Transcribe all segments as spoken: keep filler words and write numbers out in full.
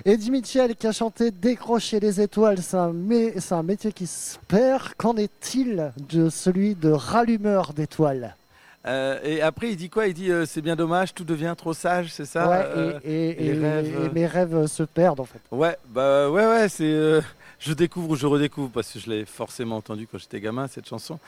Eddie Mitchell qui a chanté Décrocher les étoiles, c'est un, mé- c'est un métier qui se perd. Qu'en est-il de celui de rallumeur d'étoiles? Euh, et après, il dit quoi? Il dit euh, c'est bien dommage, tout devient trop sage, c'est ça? Ouais, euh, et, et- et les et- rêves. et euh, mes rêves se perdent en fait. Ouais, bah ouais, ouais, c'est. euh, je découvre ou je redécouvre parce que je l'ai forcément entendu quand j'étais gamin cette chanson.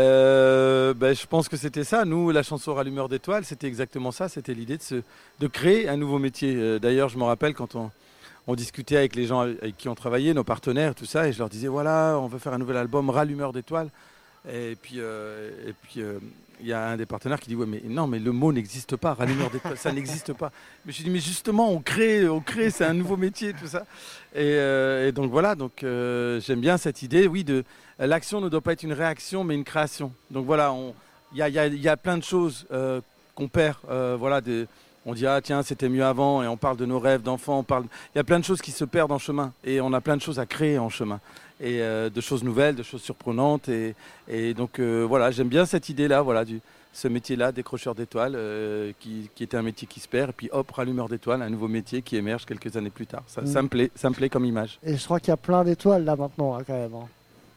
Euh, bah, je pense que c'était ça. Nous, la chanson Rallumeur d'étoiles, c'était exactement ça. C'était l'idée de se, de créer un nouveau métier. Euh, D'ailleurs, je me rappelle quand on, on discutait avec les gens avec qui on travaillait, nos partenaires, tout ça, et je leur disais voilà, on veut faire un nouvel album Rallumeur d'étoiles. Et puis, euh, et puis, euh, il y a un des partenaires qui dit ouais, mais non, mais le mot n'existe pas, rallumeur d'étoiles, ça n'existe pas. Mais je dis mais justement, on crée, on crée, c'est un nouveau métier, tout ça. Et, euh, et donc voilà, donc euh, j'aime bien cette idée, oui, de l'action ne doit pas être une réaction, mais une création. Donc voilà, on- il y a, il y a- il y a plein de choses euh, qu'on perd, euh, voilà, des- on dit ah tiens c'était mieux avant et on parle de nos rêves d'enfants, on parle, il y a plein de choses qui se perdent en chemin et on a plein de choses à créer en chemin et euh, de choses nouvelles, de choses surprenantes et, et donc euh, voilà, j'aime bien cette idée-là, voilà, du, ce métier-là, décrocheur d'étoiles, euh, qui, qui était un métier qui se perd, et puis hop, rallumeur d'étoiles, un nouveau métier qui émerge quelques années plus tard. Ça, ça Mm. me plaît, ça me plaît comme image. Et je crois qu'il y a plein d'étoiles là maintenant hein, quand même. hein.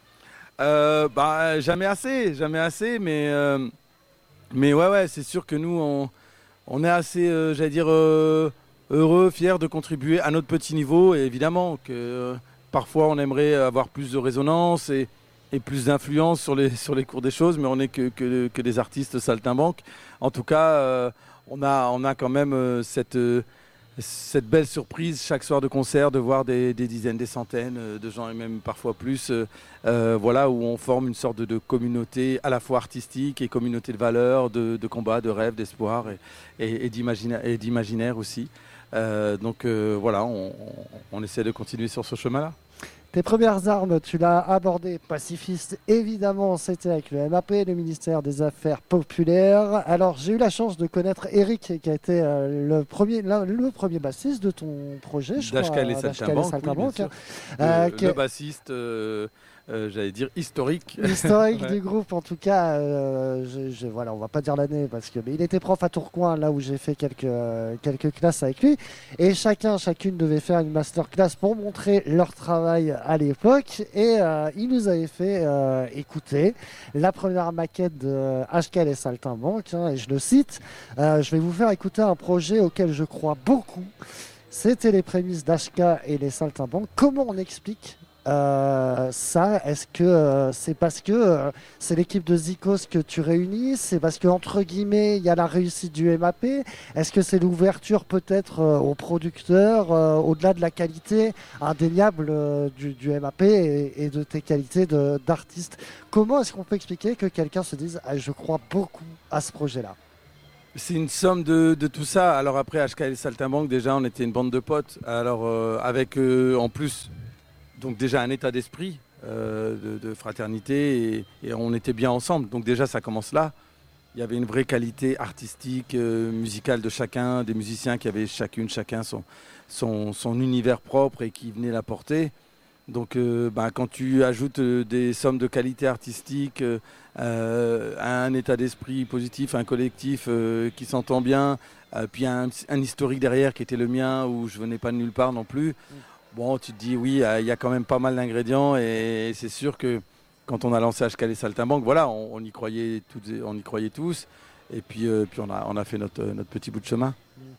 Euh, bah jamais assez, jamais assez, mais euh, mais ouais ouais, c'est sûr que nous on, on est assez, euh, j'allais dire, euh, heureux, fiers de contribuer à notre petit niveau, et évidemment que euh, parfois on aimerait avoir plus de résonance et et plus d'influence sur les, sur les cours des choses, mais on n'est que, que, que des artistes saltimbanques. En tout cas, euh, on, a, on a quand même euh, cette, euh, cette belle surprise chaque soir de concert de voir des, des dizaines, des centaines euh, de gens, et même parfois plus, euh, euh, voilà, où on forme une sorte de, de communauté à la fois artistique et communauté de valeurs, de, de combat, de rêves, d'espoir et, et, et d'imagina- et d'imaginaire aussi. Euh, donc euh, voilà, on, on, on essaie de continuer sur ce chemin-là. Tes premières armes, tu l'as abordé pacifiste, évidemment, c'était avec le M A P, le ministère des Affaires populaires. Alors, j'ai eu la chance de connaître Eric, qui a été euh, le, premier, l'un- le premier bassiste de ton projet, je crois. D'Ashkal et d'Ashkal Saltimbanque, oui, bien sûr. Euh, Le, qui le est bassiste, euh, euh, j'allais dire historique. historique Ouais. du groupe, en tout cas. Euh, je, je- voilà, on va pas dire l'année, parce que mais il était prof à Tourcoing, là où j'ai fait quelques, euh, quelques classes avec lui. Et chacun, chacune devait faire une masterclass pour montrer leur travail à l'époque. Et euh, il nous avait fait euh, écouter la première maquette de Ashkal et Saltimbanque, hein, et je le cite. Euh, je vais vous faire écouter un projet auquel je crois beaucoup. C'était les prémices d'Ashka et les Saltimbanques. Comment on explique euh, ça? Est-ce que euh, c'est parce que euh, c'est l'équipe de Zikos que tu réunis? C'est parce que entre guillemets il y a la réussite du M A P? Est-ce que c'est l'ouverture peut-être euh, aux producteurs, euh, au-delà de la qualité indéniable euh, du, du M A P et, et de tes qualités de- d'artiste? Comment est-ce qu'on peut expliquer que quelqu'un se dise ah, je crois beaucoup à ce projet-là? C'est une somme de, de tout ça. Alors après, H K et Saltimbanque, déjà, on était une bande de potes. Alors euh, avec euh, en plus, donc déjà un état d'esprit euh, de, de fraternité et, et on était bien ensemble. Donc déjà, ça commence là. Il y avait une vraie qualité artistique, euh, musicale de chacun, des musiciens qui avaient chacune, chacun son, son, son univers propre et qui venaient l'apporter. Donc euh, ben, quand tu ajoutes euh, des sommes de qualité artistique, euh, euh, un état d'esprit positif, un collectif euh, qui s'entend bien, euh, puis un, un historique derrière qui était le mien où je venais pas de nulle part non plus, bon tu te dis oui, euh, il y a quand même pas mal d'ingrédients et, c'est sûr que quand on a lancé H K L et Saltimbanque, voilà, on, on y croyait toutes, et- on y croyait tous et puis, euh, puis on, a, on a fait notre, notre petit bout de chemin.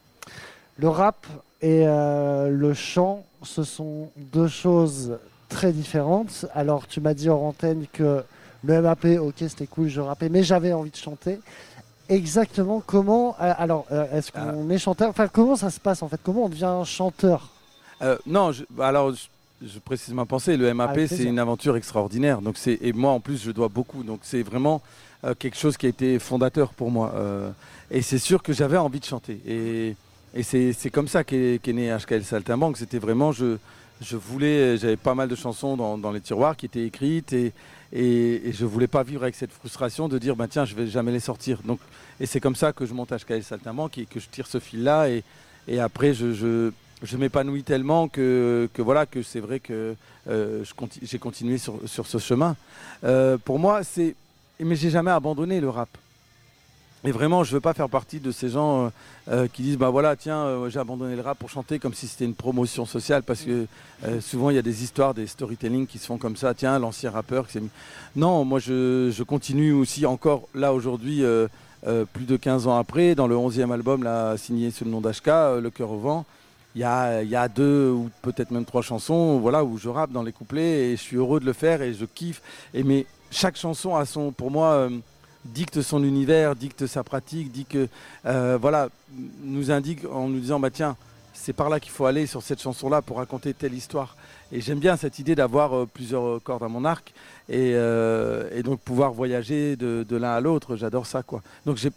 Le rap et euh, le chant, ce sont deux choses très différentes. Alors, tu m'as dit hors antenne que le M A P, ok, c'était cool, je rappais, mais j'avais envie de chanter. Exactement comment, euh, alors, euh, est-ce qu'on est chanteur? Enfin, comment ça se passe en fait? Comment on devient chanteur? Euh, non, je, bah alors je, je précise ma pensée. Le M A P, Avec c'est plaisir. une aventure extraordinaire. Donc c'est et moi en plus, je dois beaucoup. Donc c'est vraiment euh, quelque chose qui a été fondateur pour moi. Euh, et c'est sûr que j'avais envie de chanter. Et, et c'est, c'est comme ça qu'est, qu'est né H K L Saltimbanque. C'était vraiment je je voulais, j'avais pas mal de chansons dans, dans les tiroirs qui étaient écrites et, et, et je voulais pas vivre avec cette frustration de dire bah tiens je vais jamais les sortir. Donc et c'est comme ça que je monte H K L Saltimbanque et que je tire ce fil là et et après je, je je m'épanouis tellement que, que voilà que c'est vrai que euh, je conti- j'ai continué sur, sur ce chemin. Euh, pour moi, c'est mais j'ai jamais abandonné le rap. Et vraiment, je ne veux pas faire partie de ces gens euh, euh, qui disent bah voilà, tiens, euh, j'ai abandonné le rap pour chanter comme si c'était une promotion sociale, parce que euh, souvent il y a des histoires, des storytelling qui se font comme ça. Tiens, l'ancien rappeur qui s'est mis. Non, moi je, je continue aussi encore là aujourd'hui, euh, euh, plus de quinze ans après, dans le onzième album là, signé sous le nom d'H K, euh, Le Cœur au vent. Il y a, il y a deux ou peut-être même trois chansons, voilà, où je rappe dans les couplets et je suis heureux de le faire et je kiffe. Et mais chaque chanson a son, pour moi. Euh, dicte son univers, dicte sa pratique, dit que, euh, voilà, nous indique en nous disant, bah tiens, c'est par là qu'il faut aller sur cette chanson-là pour raconter telle histoire. Et j'aime bien cette idée d'avoir euh, plusieurs cordes à mon arc et, euh, et donc pouvoir voyager de, de l'un à l'autre. J'adore ça, quoi. Donc j'ai,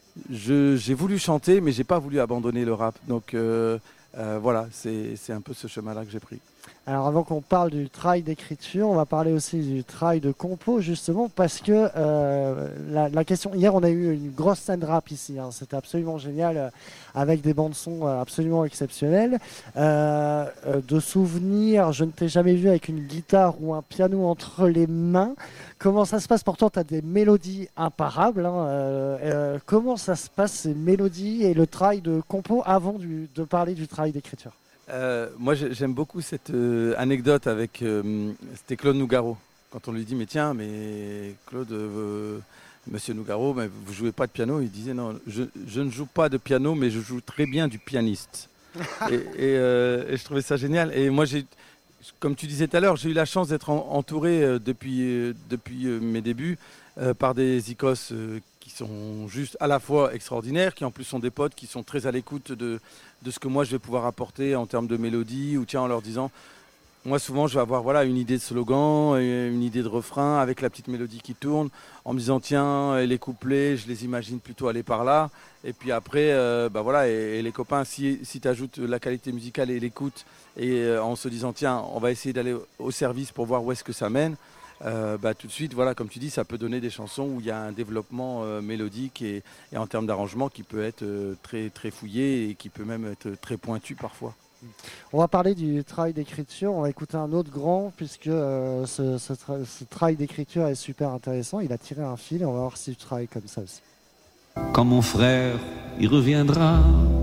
je, j'ai voulu chanter, mais j'ai pas voulu abandonner le rap. Donc euh, euh, voilà, c'est, c'est un peu ce chemin-là que j'ai pris. Alors avant qu'on parle du travail d'écriture, on va parler aussi du travail de compo, justement, parce que euh, la, la question, hier on a eu une grosse scène rap ici, hein, c'était absolument génial, euh, avec des bandes son euh, absolument exceptionnelles. Euh, euh, de souvenirs, je ne t'ai jamais vu avec une guitare ou un piano entre les mains. Comment ça se passe? Pourtant tu as des mélodies imparables, hein, euh, euh, comment ça se passe, ces mélodies et le travail de compo, avant du, de parler du travail d'écriture? Euh, moi, j'aime beaucoup cette euh, anecdote avec euh, c'était Claude Nougaro. Quand on lui dit, mais tiens, mais Claude, euh, Monsieur Nougaro, mais vous jouez pas de piano? Il disait non, je, je ne joue pas de piano, mais je joue très bien du pianiste. et, et, euh, et je trouvais ça génial. Et moi, j'ai, comme tu disais tout à l'heure, j'ai eu la chance d'être en, entouré euh, depuis euh, depuis euh, mes débuts euh, par des icos euh, qui sont juste à la fois extraordinaires, qui en plus sont des potes qui sont très à l'écoute de, de ce que moi je vais pouvoir apporter en termes de mélodie, ou tiens en leur disant, moi souvent je vais avoir voilà, une idée de slogan, et une idée de refrain avec la petite mélodie qui tourne, en me disant tiens les couplets, je les imagine plutôt aller par là, et puis après euh, bah voilà, et, et les copains, si, si tu ajoutes la qualité musicale et l'écoute, et euh, en se disant tiens on va essayer d'aller au service pour voir où est-ce que ça mène. Euh, bah, tout de suite, voilà, comme tu dis, ça peut donner des chansons où il y a un développement euh, mélodique et, et en termes d'arrangement qui peut être euh, très, très fouillé et qui peut même être très pointu parfois. On va parler du travail d'écriture, on va écouter un autre grand, puisque euh, ce, ce, tra- ce travail d'écriture est super intéressant. Il a tiré un fil et on va voir si tu travailles comme ça aussi. Quand mon frère y reviendra,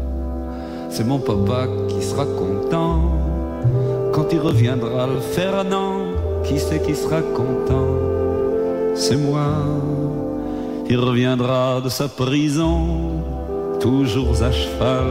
c'est mon papa qui sera content. Quand il reviendra le faire un an, qui c'est qui sera content? C'est moi. Il reviendra de sa prison, toujours à cheval